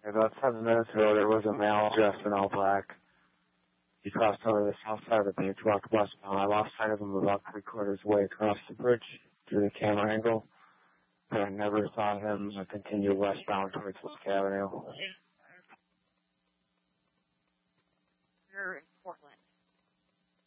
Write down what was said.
About 7 minutes ago, there was a male dressed in all black. He crossed over the south side of the beach, walked westbound. I lost sight of him about 3/4 way across the bridge through the camera angle, but I never saw him continue westbound towards Wisk Avenue. You're in Portland.